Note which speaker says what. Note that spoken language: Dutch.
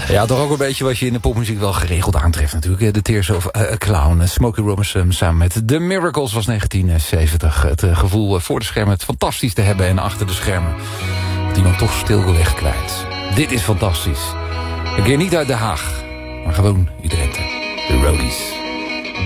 Speaker 1: Ja, toch ook een beetje wat je in de popmuziek wel geregeld aantreft natuurlijk. The Tears of a Clown. Smokey Robinson samen met The Miracles was 1970. Het gevoel voor de schermen het fantastisch te hebben en achter de schermen. Dat iemand toch stil wil weg kwijt. Dit is fantastisch. Een keer niet uit Den Haag, maar gewoon uit Drenthe. De Roadies.